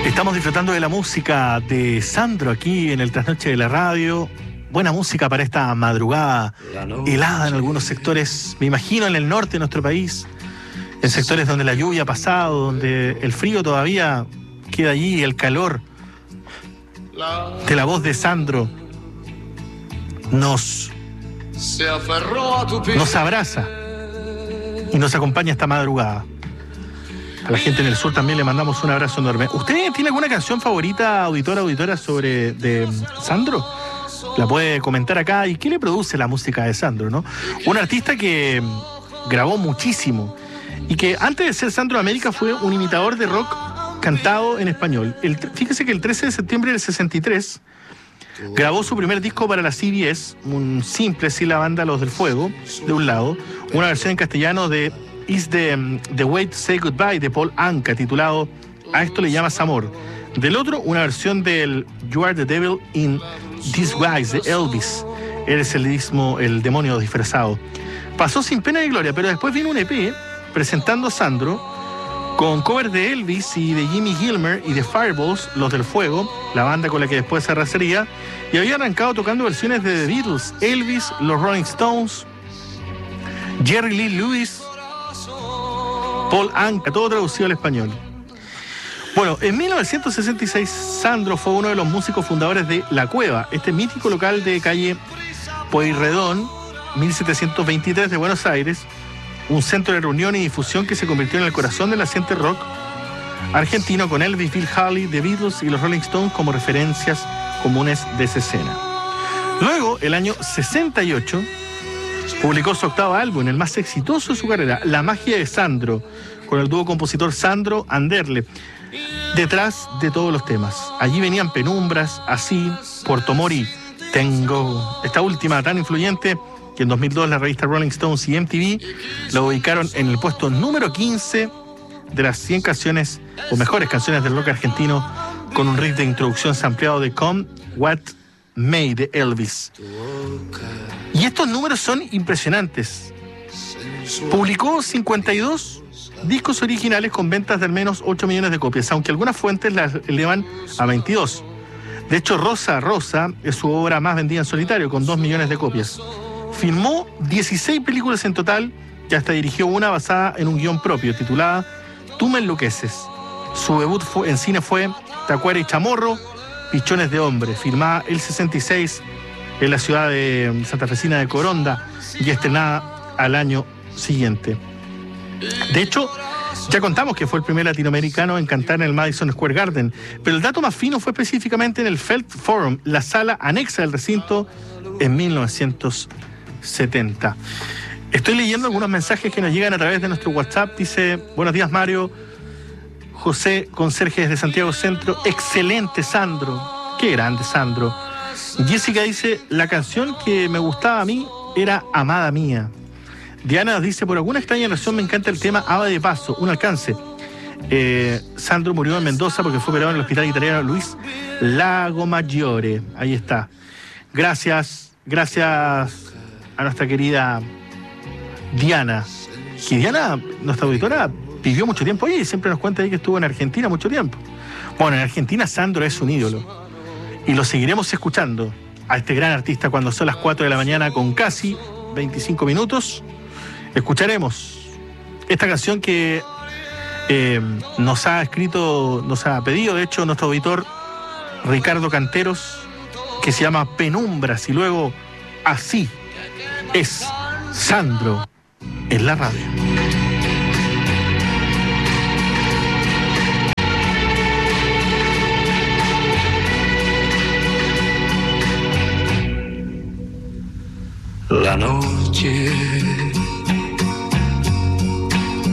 Estamos disfrutando de la música de Sandro aquí en el Trasnoche de la Radio. Buena música para esta madrugada helada en algunos sectores, me imagino en el norte de nuestro país, en sectores donde la lluvia ha pasado, donde el frío todavía queda allí, el calor de la voz de Sandro nos abraza y nos acompaña esta madrugada. A la gente en el sur también le mandamos un abrazo enorme. ¿Usted tiene alguna canción favorita, auditora, de Sandro? La puede comentar acá. ¿Y qué le produce la música de Sandro, no? Un artista que grabó muchísimo y que antes de ser Sandro América fue un imitador de rock cantado en español. Fíjese que el 13 de septiembre del 63 grabó su primer disco para la CBS, un simple, sí, la banda Los del Fuego, de un lado, una versión en castellano de Is the Way to Say Goodbye de Paul Anka, titulado A esto le llamas amor. Del otro, una versión del You Are the Devil in Disguise de Elvis. Eres el demonio disfrazado. Pasó sin pena ni gloria, pero después vino un EP presentando a Sandro con covers de Elvis y de Jimmy Gilmer y de Fireballs, Los del Fuego, la banda con la que después se arrasaría, y había arrancado tocando versiones de The Beatles, Elvis, los Rolling Stones, Jerry Lee Lewis, Paul Anka, todo traducido al español. Bueno, en 1966 Sandro fue uno de los músicos fundadores de La Cueva, este mítico local de calle Pueyrredón, 1723 de Buenos Aires, un centro de reunión y difusión que se convirtió en el corazón del naciente rock argentino, con Elvis, Bill Haley, The Beatles y los Rolling Stones como referencias comunes de esa escena. Luego, el año 68, publicó su octavo álbum, el más exitoso de su carrera, La Magia de Sandro, con el dúo compositor Sandro Anderle, detrás de todos los temas. Allí venían Penumbras, Así, Puerto Mori, Tengo. Esta última tan influyente que en 2002 la revista Rolling Stones y MTV la ubicaron en el puesto número 15 de las 100 canciones o mejores canciones del rock argentino, con un riff de introducción sampleado de Come What May de Elvis. Y estos números son impresionantes. Publicó 52 discos originales con ventas de al menos 8 millones de copias, aunque algunas fuentes las elevan a 22. De hecho, Rosa Rosa es su obra más vendida en solitario, con 2 millones de copias. Filmó 16 películas en total y hasta dirigió una basada en un guión propio, titulada Tú me enloqueces. Su debut en cine fue Tacuara y Chamorro, Pichones de Hombre, filmada el 66 en la ciudad de santafesina de Coronda y estrenada al año siguiente. De hecho, ya contamos que fue el primer latinoamericano en cantar en el Madison Square Garden, pero el dato más fino fue específicamente en el Felt Forum, la sala anexa del recinto, en 1970. Estoy leyendo algunos mensajes que nos llegan a través de nuestro WhatsApp. Dice: buenos días, Mario. José Conserje desde Santiago Centro. Excelente, Sandro. Qué grande, Sandro. Jessica dice: la canción que me gustaba a mí era Amada Mía. Diana dice: por alguna extraña razón me encanta el tema Ava de Paso, un alcance. Sandro murió en Mendoza porque fue operado en el hospital italiano Luis Lago Maggiore. Ahí está. Gracias a nuestra querida Diana. Que Diana, nuestra auditora, vivió mucho tiempo ahí y siempre nos cuenta ahí que estuvo en Argentina mucho tiempo. Bueno, en Argentina Sandro es un ídolo y lo seguiremos escuchando a este gran artista cuando son las 4 de la mañana con casi 25 minutos. Escucharemos esta canción que nos ha pedido, de hecho, nuestro auditor Ricardo Canteros, que se llama Penumbras, y luego Así es Sandro en la radio. La noche